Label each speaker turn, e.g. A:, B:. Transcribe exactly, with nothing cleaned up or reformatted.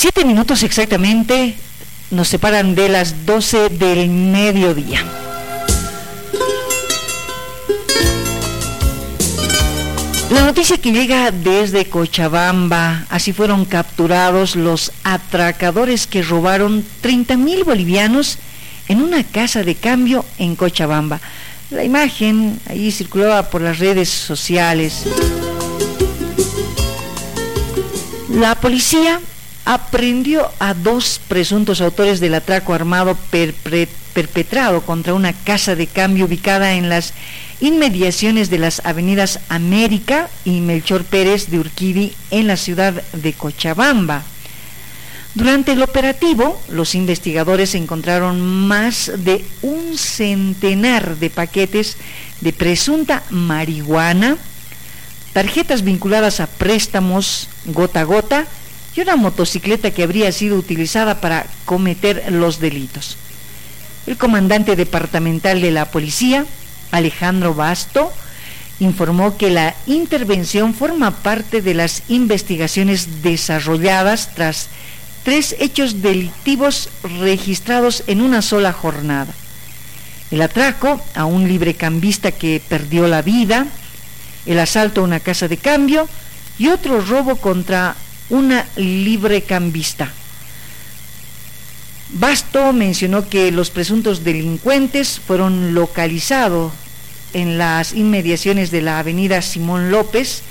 A: Siete minutos exactamente nos separan de las doce del mediodía. La noticia que llega desde Cochabamba: así fueron capturados los atracadores que robaron treinta mil bolivianos en una casa de cambio en Cochabamba. La imagen ahí circulaba por las redes sociales. La policía aprehendió a dos presuntos autores del atraco armado perpre- perpetrado contra una casa de cambio ubicada en las inmediaciones de las avenidas América y Melchor Pérez de Urquidi en la ciudad de Cochabamba. Durante el operativo, los investigadores encontraron más de un centenar de paquetes de presunta marihuana, tarjetas vinculadas a préstamos gota a gota y una motocicleta que habría sido utilizada para cometer los delitos. El comandante departamental de la policía, Alejandro Basto, informó que la intervención forma parte de las investigaciones desarrolladas tras tres hechos delictivos registrados en una sola jornada: el atraco a un librecambista que perdió la vida, el asalto a una casa de cambio y otro robo contra una librecambista. Basto mencionó que los presuntos delincuentes fueron localizados en las inmediaciones de la avenida Simón López